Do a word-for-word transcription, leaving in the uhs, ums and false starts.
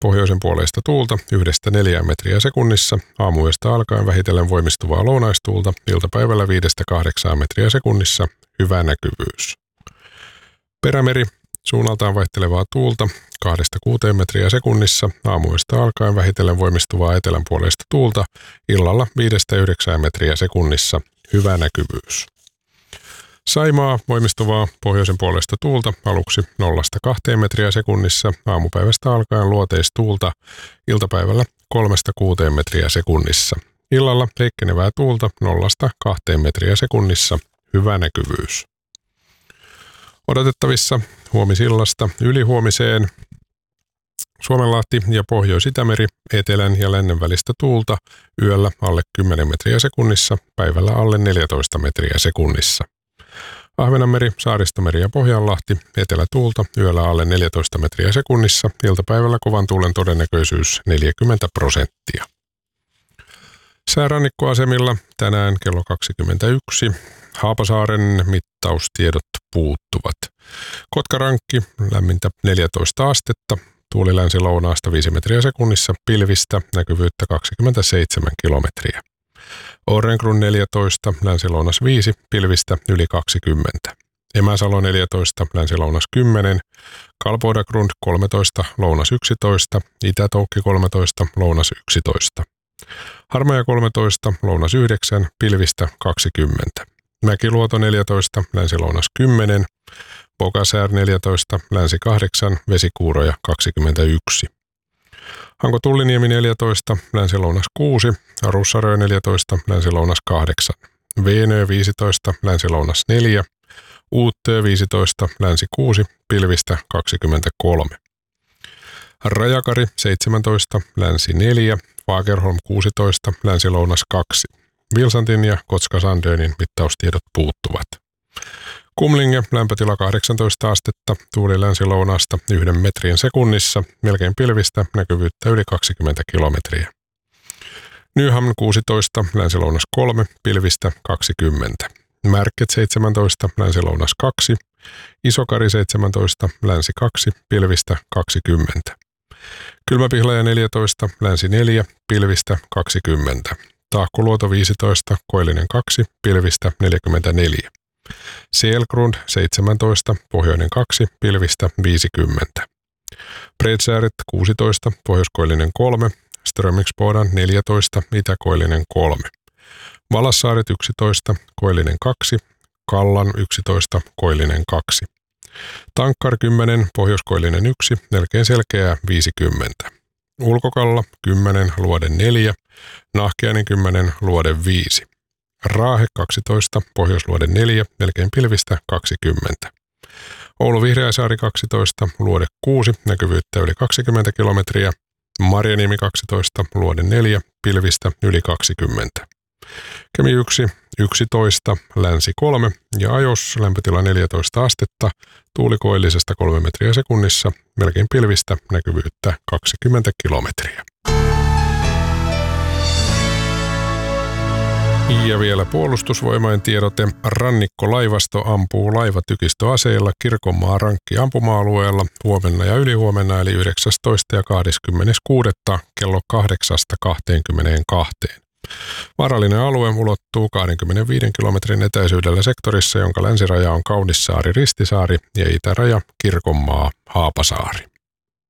pohjoisen puoleista tuulta yhdestä neljään metriä sekunnissa, aamuyöstä alkaen vähitellen voimistuvaa lounaistuulta, iltapäivällä viidestä kahdeksaan metriä sekunnissa, hyvä näkyvyys. Perämeri, suunnaltaan vaihtelevaa tuulta kahdesta kuuteen metriä sekunnissa, aamuyöstä alkaen vähitellen voimistuvaa etelänpuoleista tuulta, illalla viidestä yhdeksään metriä sekunnissa, hyvä näkyvyys. Saimaa, voimistuvaa pohjoisen puolesta tuulta aluksi nollasta kahteen metriä sekunnissa, aamupäivästä alkaen luoteistuulta, iltapäivällä kolmesta kuuteen metriä sekunnissa. Illalla heikkenevää tuulta nollasta kahteen metriä sekunnissa, hyvä näkyvyys. Odotettavissa huomisillasta ylihuomiseen Suomenlahti ja Pohjois-Itämeri, etelän ja lännen välistä tuulta, yöllä alle kymmenen metriä sekunnissa, päivällä alle neljätoista metriä sekunnissa. Ahvenanmeri, Saaristomeri ja Pohjanlahti, etelätuulta, yöllä alle neljätoista metriä sekunnissa, iltapäivällä kovan tuulen todennäköisyys neljäkymmentä prosenttia. Säärannikkoasemilla tänään kello kaksikymmentäyksi. Haapasaaren mittaustiedot puuttuvat. Kotkarankki, lämmintä neljätoista astetta, tuuli länsi-lounaasta viisi metriä sekunnissa, pilvistä, näkyvyyttä kaksikymmentäseitsemän kilometriä. Orrengrun neljätoista, länsi-lounas viisi, pilvistä yli kaksikymmentä. Emäsalo neljätoista, länsi-lounas kymmenen, Kalbodagrund kolmetoista, lounas yksitoista, Itä-Toukki kolmetoista, lounas yksitoista. Harmaja kolmetoista, lounas yhdeksän, pilvistä kaksikymmentä. Mäkiluoto neljätoista, länsi-lounas kymmenen, Bogasär neljätoista, länsi kahdeksan, vesikuuroja kaksikymmentäyksi. Hanko-Tulliniemi neljätoista, länsi-lounas kuusi, Russarö neljätoista, länsi-lounas kahdeksan, Veenö viisitoista, länsi-lounas neljä, Uuttö viisitoista, länsi kuusi, pilvistä kaksikymmentäkolme. Rajakari seitsemäntoista, länsi neljä, Fagerholm kuusitoista, länsi-lounas kaksi. Vilsantin ja Kotska-Sandönin mittaustiedot puuttuvat. Kumlinge, lämpötila kahdeksantoista astetta, tuuli länsi-lounaasta yhden metrin sekunnissa, melkein pilvistä, näkyvyyttä yli kaksikymmentä kilometriä. Nyhamn kuusitoista, länsi-lounas kolme, pilvistä kaksikymmentä. Märket seitsemäntoista, länsi-lounas kaksi, Isokari seitsemäntoista, länsi kaksi, pilvistä kaksikymmentä. Kylmäpihlaja neljätoista, länsi neljä, pilvistä kaksikymmentä. Tahkoluoto viisitoista, koillinen kaksi, pilvistä neljäkymmentäneljä. Selgrund seitsemäntoista, pohjoinen kaksi, pilvistä viisikymmentä. Bredsääret kuusitoista, pohjoiskoillinen kolme, Strömingsbodan neljätoista, itäkoillinen kolme. Valassaaret yksitoista, koillinen kaksi, Kallan yksitoista, koillinen kaksi. Tankkar kymmenen, pohjoiskoillinen yksi, melkein selkeää viisikymmentä. Ulkokalla kymmenen, luode neljä, Nahkiainen kymmenen, luode viisi. Raahe kaksitoista, pohjoisluode neljä, melkein pilvistä kaksikymmentä. Oulu Vihreäsaari kaksitoista, luode kuusi, näkyvyyttä yli kaksikymmentä kilometriä. Marjaniemi kaksitoista, luode neljä, pilvistä yli kaksikymmentä. Kemi yksi, yksitoista, länsi kolme ja Ajos lämpötila neljätoista astetta, tuuli koillisesta kolme metriä sekunnissa, melkein pilvistä, näkyvyyttä kaksikymmentä kilometriä. Ja vielä puolustusvoimain tiedote. Rannikkolaivasto ampuu laivatykistöaseilla Kirkonmaan rankki ampuma-alueella huomenna ja ylihuomenna eli yhdeksästoista ja kahdeskymmeneskuudes kello kahdeksasta kahteenkymmeneenkahteen. Vaarallinen alue ulottuu kaksikymmentäviisi kilometrin etäisyydellä sektorissa, jonka länsiraja on Kaunissaari-Ristisaari ja itäraja Kirkonmaa-Haapasaari.